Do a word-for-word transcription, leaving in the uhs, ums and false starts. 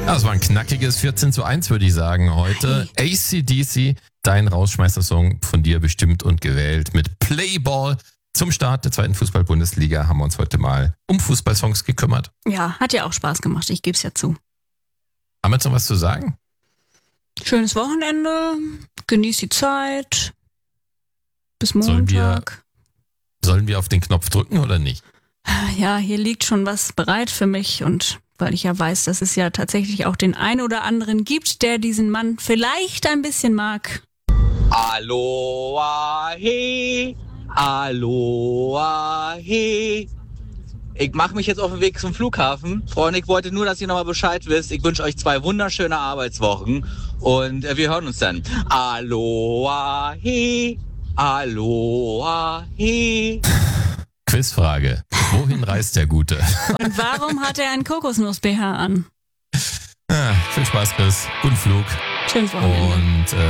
Ja, das war ein knackiges vierzehn zu eins, würde ich sagen, heute. A C D C, dein Rausschmeißer-Song von dir bestimmt und gewählt mit Playball. Zum Start der zweiten Fußball-Bundesliga haben wir uns heute mal um Fußballsongs gekümmert. Ja, hat ja auch Spaß gemacht, ich gebe es ja zu. Haben wir jetzt noch was zu sagen? Schönes Wochenende, genieß die Zeit, bis Montag. Sollen wir, sollen wir auf den Knopf drücken oder nicht? Ja, hier liegt schon was bereit für mich und weil ich ja weiß, dass es ja tatsächlich auch den einen oder anderen gibt, der diesen Mann vielleicht ein bisschen mag. Aloha he, aloha he. Ich mache mich jetzt auf den Weg zum Flughafen. Freunde, ich wollte nur, dass ihr nochmal Bescheid wisst. Ich wünsche euch zwei wunderschöne Arbeitswochen und wir hören uns dann. Aloha he, aloha he. Quizfrage. Wohin reist der Gute? Und warum hat er einen Kokosnuss-B H an? Ja, viel Spaß, Chris. Guten Flug. Schönes Wochenende. Und äh,